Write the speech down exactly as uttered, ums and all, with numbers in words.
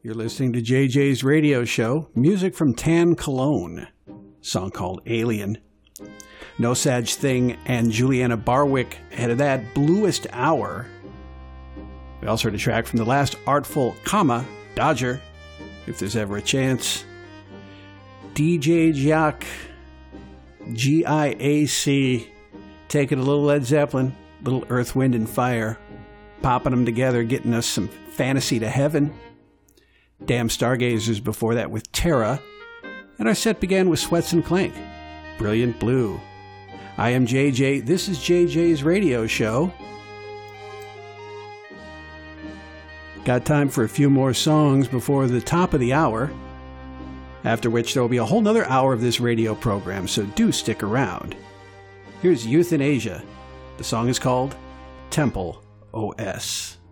You're listening to J J's Radio Show, music from Tan Cologne, a song called Alien. No Saj Thing and Juliana Barwick ahead of that, Bluest Hour. We also heard a track from the last Artful Comma, Dodger, If There's Ever a Chance. D J Giac, G I A C, taking a little Led Zeppelin, little Earth, Wind and Fire, popping them together, getting us some Fantasy to Heaven. Damn Stargazers before that with Terra. And our set began with Sweats and Clank, Brilliant Blue. I am J J. This is J J's Radio Show. Got time for a few more songs before the top of the hour, after which there will be a whole nother hour of this radio program, so do stick around. Here's Euthanasia. The song is called Temple O S.